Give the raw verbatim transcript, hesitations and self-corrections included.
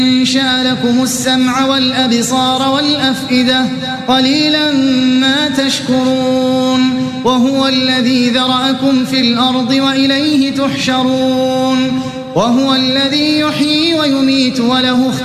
أنشأ لكم السمع والأبصار والأفئدة قليلا ما تشكرون وهو الذي ذرأكم في الأرض وإليه تحشرون وهو الذي يحيي ويميت وله